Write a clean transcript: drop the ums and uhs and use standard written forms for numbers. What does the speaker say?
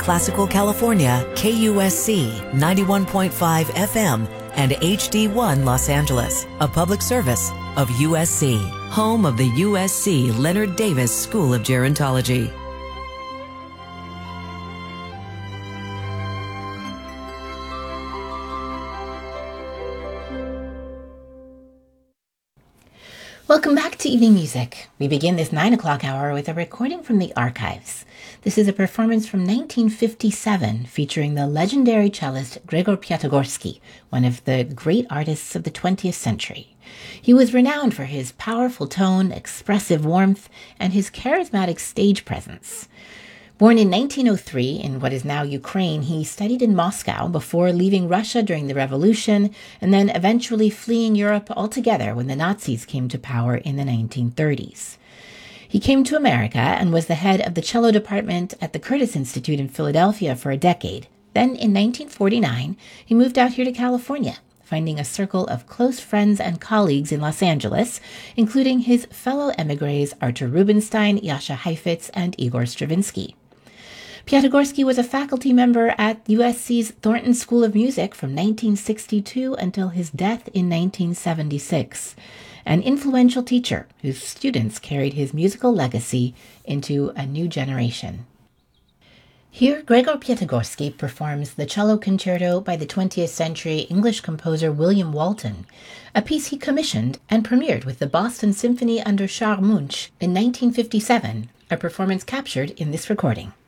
Classical California, KUSC 91.5 FM, and HD1 Los Angeles, a public service of USC, home of the USC Leonard Davis School of Gerontology. Welcome back to Evening Music. We begin this 9 o'clock hour with a recording from the archives. This is a performance from 1957 featuring the legendary cellist Gregor Piatigorsky, one of the great artists of the 20th century. He was renowned for his powerful tone, expressive warmth, and his charismatic stage presence. Born in 1903 in what is now Ukraine, he studied in Moscow before leaving Russia during the Revolution and then eventually fleeing Europe altogether when the Nazis came to power in the 1930s. He came to America and was the head of the cello department at the Curtis Institute in Philadelphia for a decade. Then in 1949, he moved out here to California, finding a circle of close friends and colleagues in Los Angeles, including his fellow emigres Artur Rubinstein, Jascha Heifetz, and Igor Stravinsky. Piatigorsky was a faculty member at USC's Thornton School of Music from 1962 until his death in 1976, an influential teacher whose students carried his musical legacy into a new generation. Here, Gregor Piatigorsky performs the cello concerto by the 20th century English composer William Walton, a piece he commissioned and premiered with the Boston Symphony under Charles Munch in 1957, a performance captured in this recording.